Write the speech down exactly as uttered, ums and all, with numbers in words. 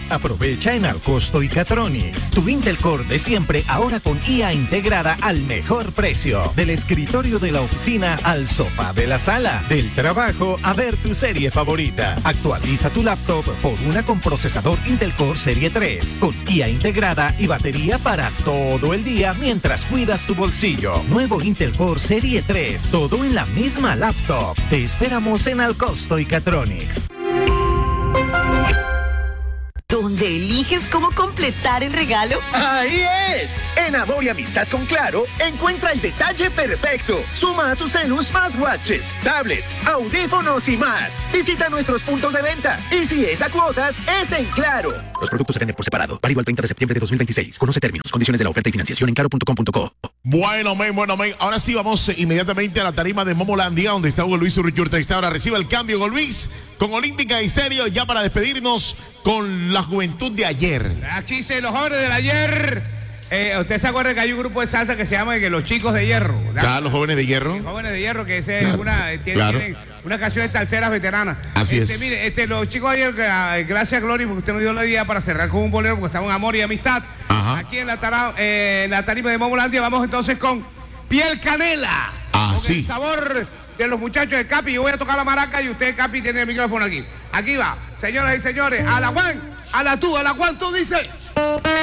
Aprovecha en Alcosto y Catronics. Tu Intel Core de siempre, ahora con I A integrada al mejor precio. Del escritorio de la oficina al sofá de la sala. Del trabajo a ver tu serie favorita. Actualiza tu laptop por una con procesador Intel Core Serie tres. Con I A integrada y batería para todo el día mientras cuidas tu bolsillo. Nuevo Intel Core Serie tres. Todo en la misma laptop. Te esperamos en Alcosto y Catronics. ¿Dónde eliges cómo completar el regalo? ¡Ahí es! En Amor y Amistad con Claro, encuentra el detalle perfecto. Suma a tu celu smartwatches, tablets, audífonos y más. Visita nuestros puntos de venta. Y si es a cuotas, es en Claro. Los productos se venden por separado. Válido al treinta de septiembre de dos mil veintiséis. Conoce términos, condiciones de la oferta y financiación en claro punto com punto co. Bueno, men, bueno, men. Ahora sí vamos inmediatamente a la tarima de Momolandia, donde está Hugo Luis Urrichurta. Ahora recibe el cambio, Hugo Luis, con Olímpica Estéreo, ya para despedirnos con la juventud de ayer. Aquí se los jóvenes del ayer. Eh, ¿Usted se acuerda que hay un grupo de salsa que se llama que Los Chicos de Hierro? Claro, los jóvenes de hierro. Los jóvenes de hierro, que es claro, una, tienen, claro. tienen una canción de salseras veteranas. Así este, es. Mire, este, los chicos de hierro, gracias Glory, porque usted nos dio la idea para cerrar con un bolero, porque estamos en amor y amistad. Ajá. Aquí en la, tara, eh, en la tarima de Momolandia vamos entonces con Piel Canela. Ah, con sí. el sabor de los muchachos de Capi. Yo voy a tocar la maraca y usted, Capi, tiene el micrófono aquí. Aquí va. Señoras y señores, a la Juan, a la tú, a la Juan, tú dices.